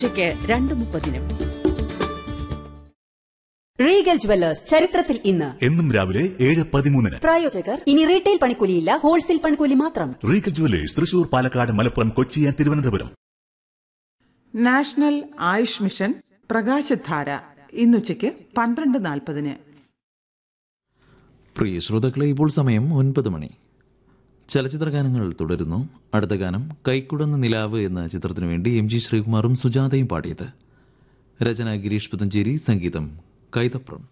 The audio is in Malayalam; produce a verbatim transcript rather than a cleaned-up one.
ഉച്ചയ്ക്ക് രണ്ട് മുപ്പതിനും. റീഗൽ ജുവല്ലേഴ്സ് ചരിത്രത്തിൽ ഇന്ന് എന്നും രാവിലെ ഏഴ് പതിമൂന്നിന്. പ്രായോജകർ ഇനി റീറ്റെയിൽ പണിക്കൂലിയില്ല, ഹോൾസെയിൽ പണിക്കൂലി മാത്രം. Regal jewellers Thrissur, Palakkad, Malappuram, Kochi and Thiruvananthapuram. National Ayush mission പ്രകാശധാര ഇന്നുച്ചയ്ക്ക് പന്ത്രണ്ട് നാൽപ്പതിന്. പ്രിയ ശ്രോതാക്കളെ, ഇപ്പോൾ സമയം ഒൻപത് മണി. ചലച്ചിത്ര ഗാനങ്ങൾ തുടരുന്നു. അടുത്ത ഗാനം കൈക്കുടന്ന നിലാവ് എന്ന ചിത്രത്തിനു വേണ്ടി എം ജി ശ്രീകുമാറും സുജാതയും പാടിയത്. രചന ഗിരീഷ് പുത്തഞ്ചേരി, സംഗീതം കൈതപ്രം.